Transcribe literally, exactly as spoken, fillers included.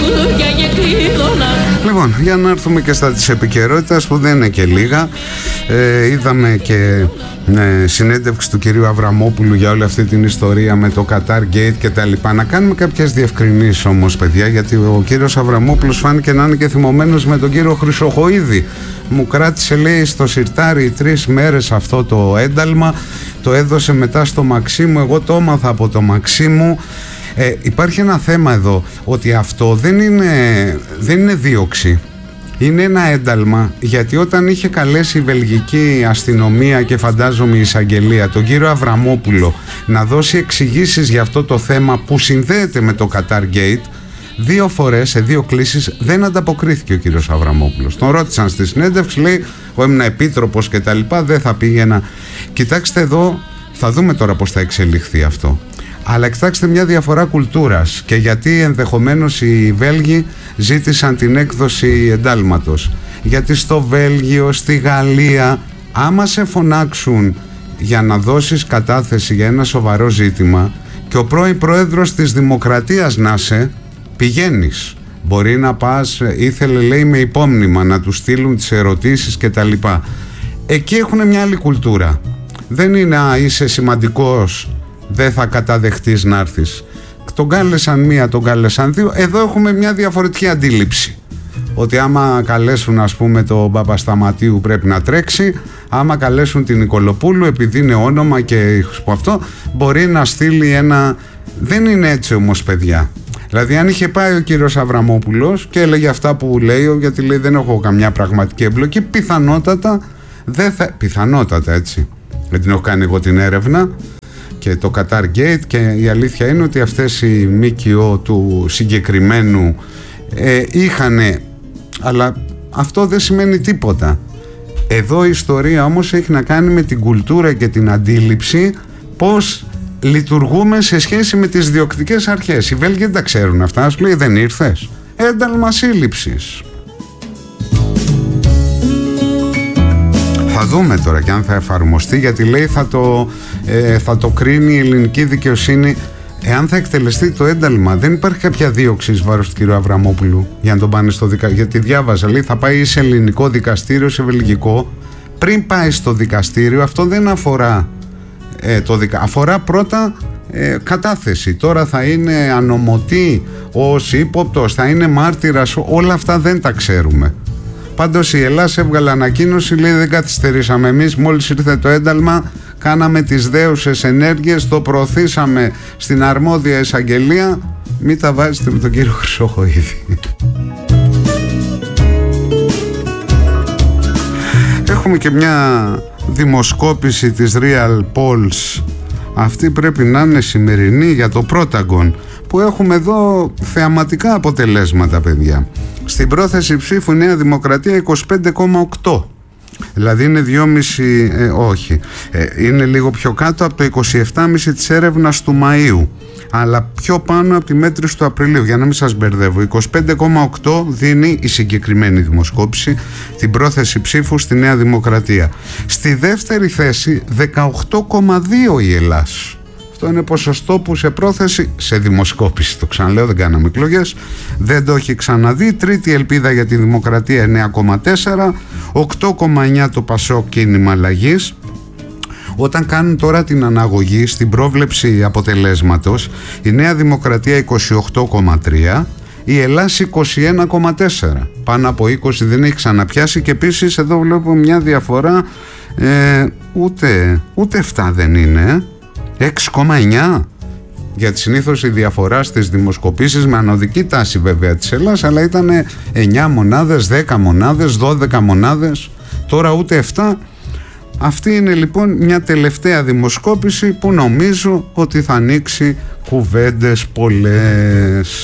Λοιπόν, για να έρθουμε και στα της επικαιρότητας που δεν είναι και λίγα. ε, Είδαμε και ε, συνέντευξη του κυρίου Αβραμόπουλου για όλη αυτή την ιστορία με το Qatar Gate και τα λοιπά. Να κάνουμε κάποιες διευκρινήσεις όμως, παιδιά, γιατί ο κύριος Αβραμόπουλος φάνηκε να είναι και θυμωμένος με τον κύριο Χρυσοχοΐδη. Μου κράτησε, λέει, στο σιρτάρι τρεις μέρες αυτό το ένταλμα. Το έδωσε μετά στο Μαξίμου. Εγώ το έμαθα από το Μαξίμου. Ε, υπάρχει ένα θέμα εδώ, ότι αυτό δεν είναι, δεν είναι δίωξη. Είναι ένα ένταλμα, γιατί όταν είχε καλέσει η βελγική αστυνομία και φαντάζομαι η εισαγγελία τον κύριο Αβραμόπουλο να δώσει εξηγήσεις για αυτό το θέμα που συνδέεται με το Qatar Gate, δύο φορές σε δύο κλήσεις δεν ανταποκρίθηκε ο κύριος Αβραμόπουλος. Τον ρώτησαν στη συνέντευξη, λέει, εγώ ήμουν επίτροπος και τα λοιπά, δεν θα πήγαινα. Κοιτάξτε εδώ, θα δούμε τώρα πώς θα εξελιχθεί αυτό. Αλλά κοιτάξτε μια διαφορά κουλτούρας και γιατί ενδεχομένως οι Βέλγοι ζήτησαν την έκδοση εντάλματος. Γιατί στο Βέλγιο, στη Γαλλία, άμα σε φωνάξουν για να δώσεις κατάθεση για ένα σοβαρό ζήτημα και ο πρώην πρόεδρος της Δημοκρατίας να σε, πηγαίνεις. Μπορεί να πας, ήθελε, λέει, με υπόμνημα να του στείλουν τις ερωτήσεις και τα λοιπά. Εκεί έχουν μια άλλη κουλτούρα. Δεν είναι «Α, είσαι σημαντικός, δεν θα καταδεχτείς να έρθεις». Τον κάλεσαν μία, τον κάλεσαν δύο. Εδώ έχουμε μια διαφορετική αντίληψη. Ότι άμα καλέσουν, ας πούμε, τον Παπασταματίου πρέπει να τρέξει. Άμα καλέσουν την Νικολοπούλου, επειδή είναι όνομα και αυτό, μπορεί να στείλει ένα... Δεν είναι έτσι όμως, παιδιά. Δηλαδή αν είχε πάει ο κύριος Αβραμόπουλος και έλεγε αυτά που λέει, γιατί λέει δεν έχω καμιά πραγματική εμπλοκή, πιθανότατα δεν θα... Πιθανότατα, έτσι. Δεν την έχω κάνει εγώ την έρευνα και το Qatar Gate, και η αλήθεια είναι ότι αυτές οι ΜΚΟ του συγκεκριμένου ε, είχανε, αλλά αυτό δεν σημαίνει τίποτα. Εδώ η ιστορία όμως έχει να κάνει με την κουλτούρα και την αντίληψη πώς λειτουργούμε σε σχέση με τις διοκτικές αρχές. Οι Βέλγοι δεν τα ξέρουν αυτά. Ας λέει, δεν ήρθες, ένταλμα σύλληψης. Θα δούμε τώρα και αν θα εφαρμοστεί, γιατί λέει θα το, ε, θα το κρίνει η ελληνική δικαιοσύνη εάν θα εκτελεστεί το ένταλμα. Δεν υπάρχει κάποια δίωξη εις βάρος του κ. Αβραμόπουλου για να τον πάνε στο δικαστήριο. Γιατί διάβαζα, λέει, θα πάει σε ελληνικό δικαστήριο, σε βελγικό. Πριν πάει στο δικαστήριο, αυτό δεν αφορά ε, το δικα... αφορά πρώτα ε, κατάθεση. Τώρα θα είναι ανομωτή ως ύποπτος, θα είναι μάρτυρας, όλα αυτά δεν τα ξέρουμε. Πάντως η Ελλάς έβγαλε ανακοίνωση, λέει, δεν καθυστερήσαμε εμείς, μόλις ήρθε το ένταλμα κάναμε τις δέουσες ενέργειες, το προωθήσαμε στην αρμόδια εισαγγελία. Μην τα βάζετε με τον κύριο Χρυσοχοΐδη. Έχουμε και μια δημοσκόπηση της Real Polls, αυτή πρέπει να είναι σημερινή, για το Protagon, που έχουμε εδώ θεαματικά αποτελέσματα, παιδιά. Στην πρόθεση ψήφου η Νέα Δημοκρατία είκοσι πέντε κόμμα οκτώ, δηλαδή είναι δυόμισι, ε, όχι, ε, είναι λίγο πιο κάτω από το είκοσι επτά κόμμα πέντε της έρευνας του Μαΐου, αλλά πιο πάνω από τη μέτρηση του Απριλίου, για να μην σας μπερδεύω. είκοσι πέντε κόμμα οκτώ δίνει η συγκεκριμένη δημοσκόπηση την πρόθεση ψήφου στη Νέα Δημοκρατία. Στη δεύτερη θέση δεκαοκτώ κόμμα δύο η Ελλάς. Αυτό είναι ποσοστό που σε πρόθεση, σε δημοσκόπηση, το ξαναλέω, δεν κάναμε εκλογές, δεν το έχει ξαναδεί. Τρίτη ελπίδα για τη Δημοκρατία εννέα κόμμα τέσσερα, οκτώ κόμμα εννέα το Πασόκ Κίνημα Αλλαγής. Όταν κάνουν τώρα την αναγωγή στην πρόβλεψη αποτελέσματος, η Νέα Δημοκρατία είκοσι οκτώ κόμμα τρία, η Ελλάς είκοσι ένα κόμμα τέσσερα, πάνω από είκοσι δεν έχει ξαναπιάσει. Και επίσης εδώ βλέπω μια διαφορά, ε, ούτε, ούτε επτά δεν είναι, έξι κόμμα εννέα, γιατί συνήθως η διαφορά στις δημοσκοπήσεις, με ανωδική τάση βέβαια της Ελλάς, αλλά ήταν εννέα μονάδες, δέκα μονάδες, δώδεκα μονάδες, τώρα ούτε επτά. Αυτή είναι λοιπόν μια τελευταία δημοσκόπηση που νομίζω ότι θα ανοίξει κουβέντες πολλές.